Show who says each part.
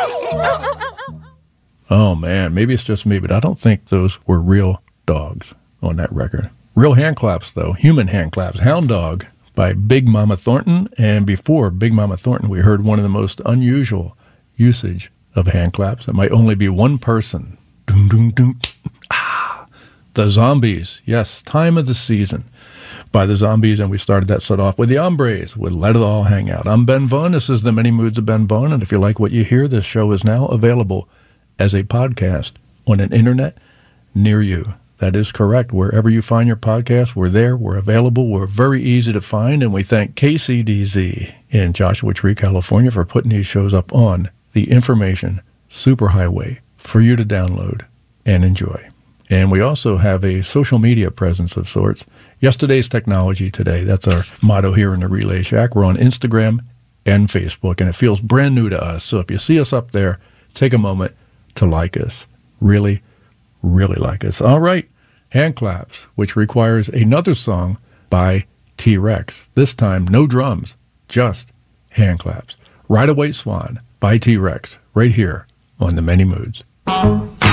Speaker 1: Oh, man, maybe it's just me, but I don't think those were real dogs on that record. Real hand claps, though. Human hand claps. Hound Dog by Big Mama Thornton. And before Big Mama Thornton, we heard one of the most unusual usage of hand claps. It might only be one person. Doom, doom, doom. Ah, the Zombies. Yes, Time of the Season by the Zombies. And we started that set off with the Hombres with Let It All Hang Out. I'm Ben Vaughn. This is The Many Moods of Ben Vaughn. And if you like what you hear, this show is now available as a podcast on an internet near you. That is correct. Wherever you find your podcast, we're there. We're available. We're very easy to find. And we thank KCDZ in Joshua Tree, California for putting these shows up on the information superhighway for you to download and enjoy. And we also have a social media presence of sorts. Yesterday's technology today. That's our motto here in the Relay Shack. We're on Instagram and Facebook, and it feels brand new to us. So if you see us up there, take a moment to like us. Really, really like us. All right, Hand Claps, which requires another song by T-Rex. This time, no drums, just hand claps. Ride a White Swan by T-Rex, right here on The Many Moods.